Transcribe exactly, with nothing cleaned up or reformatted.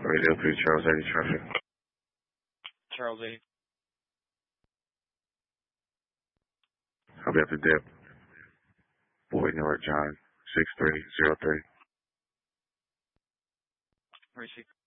Radio three, Charles eighty traffic. Charles eighty. I'll be at the dip. Boy, North John, six three zero three. Receive.